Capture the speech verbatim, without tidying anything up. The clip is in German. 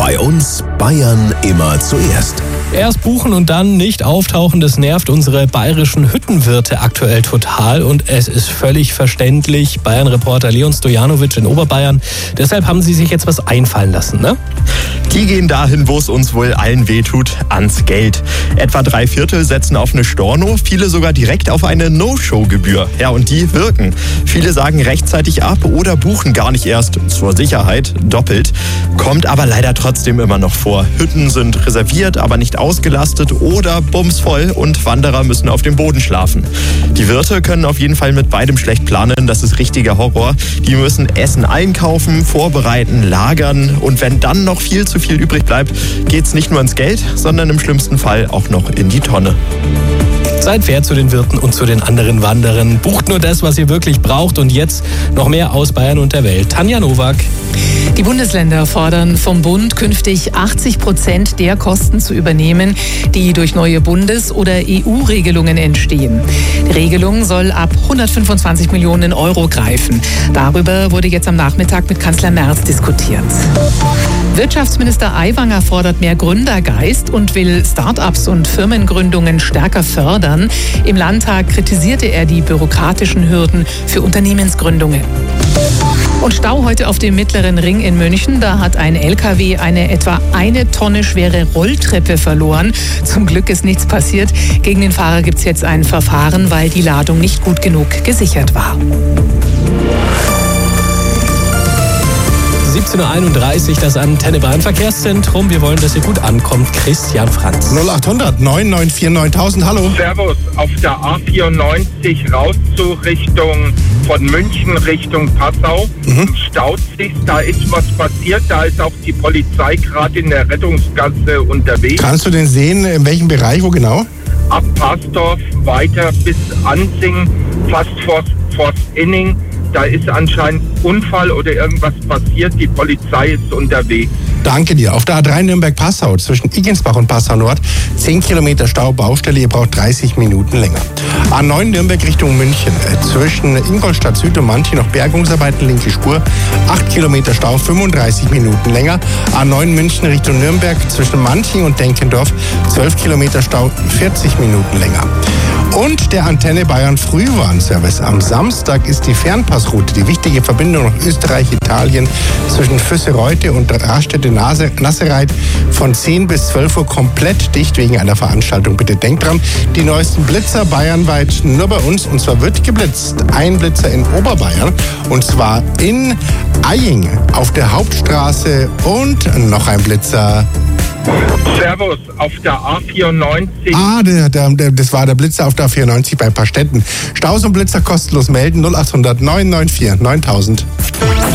Bei uns Bayern immer zuerst. Erst buchen und dann nicht auftauchen, das nervt unsere bayerischen Hüttenwirte aktuell total und es ist völlig verständlich. Bayern-Reporter Leon Stojanovic in Oberbayern. Deshalb haben sie sich jetzt was einfallen lassen, ne? Die gehen dahin, wo es uns wohl allen wehtut, ans Geld. Etwa drei Viertel setzen auf eine Storno, viele sogar direkt auf eine No-Show-Gebühr. Ja, und die wirken. Viele sagen rechtzeitig ab oder buchen gar nicht erst, zur Sicherheit, doppelt. Kommt aber leider trotzdem immer noch vor. Hütten sind reserviert, aber nicht ausgelastet oder bumsvoll und Wanderer müssen auf dem Boden schlafen. Die Wirte können auf jeden Fall mit beidem schlecht planen, das ist richtiger Horror. Die müssen Essen einkaufen, vorbereiten, lagern und wenn dann noch viel zu viel übrig bleibt, geht's nicht nur ins Geld, sondern im schlimmsten Fall auch noch in die Tonne. Seid fair zu den Wirten und zu den anderen Wanderern. Bucht nur das, was ihr wirklich braucht und jetzt noch mehr aus Bayern und der Welt. Tanja Nowak. Die Bundesländer fordern vom Bund, künftig achtzig Prozent der Kosten zu übernehmen, die durch neue Bundes- oder E U-Regelungen entstehen. Die Regelung soll ab hundertfünfundzwanzig Millionen Euro greifen. Darüber wurde jetzt am Nachmittag mit Kanzler Merz diskutiert. Wirtschaftsminister Aiwanger fordert mehr Gründergeist und will Start-ups und Firmengründungen stärker fördern. Im Landtag kritisierte er die bürokratischen Hürden für Unternehmensgründungen. Und Stau heute auf dem Mittleren Ring in München. Da hat ein L K W eine etwa eine Tonne schwere Rolltreppe verloren. Zum Glück ist nichts passiert. Gegen den Fahrer gibt es jetzt ein Verfahren, weil die Ladung nicht gut genug gesichert war. siebzehn Uhr einunddreißig, das Antenne Bayern Verkehrszentrum. Wir wollen, dass ihr gut ankommt. Christian Franz. null achthundert neun neun vier neuntausend, hallo. Servus, auf der A vierundneunzig raus zu Richtung, von München Richtung Passau. Mhm. Staut sich, da ist was passiert, da ist auch die Polizei gerade in der Rettungsgasse unterwegs. Kannst du denn sehen, in welchem Bereich, wo genau? Ab Pasdorf weiter bis Ansing, fast vor Forst-Inning. Da ist anscheinend Unfall oder irgendwas passiert. Die Polizei ist unterwegs. Danke dir. Auf der A drei Nürnberg-Passau zwischen Igensbach und Passau Nord zehn Kilometer Stau, Baustelle, ihr braucht dreißig Minuten länger. A neun Nürnberg Richtung München zwischen Ingolstadt Süd und Manching noch Bergungsarbeiten, linke Spur, acht Kilometer Stau, fünfunddreißig Minuten länger. A neun München Richtung Nürnberg zwischen Manching und Denkendorf zwölf Kilometer Stau, vierzig Minuten länger. Und der Antenne Bayern Frühwarnservice. Am Samstag ist die Fernpassroute, die wichtige Verbindung nach Österreich, Italien zwischen Füssereute und Raststätte-Nassereit von zehn bis zwölf Uhr komplett dicht wegen einer Veranstaltung. Bitte denkt dran, die neuesten Blitzer bayernweit nur bei uns. Und zwar wird geblitzt. Ein Blitzer in Oberbayern und zwar in Eying auf der Hauptstraße und noch ein Blitzer. Servus, auf der A vierundneunzig. Ah, der, der, der, das war der Blitzer auf der A vierundneunzig bei Pastetten. Staus und Blitzer kostenlos melden null achthundert neun neun vier neuntausend.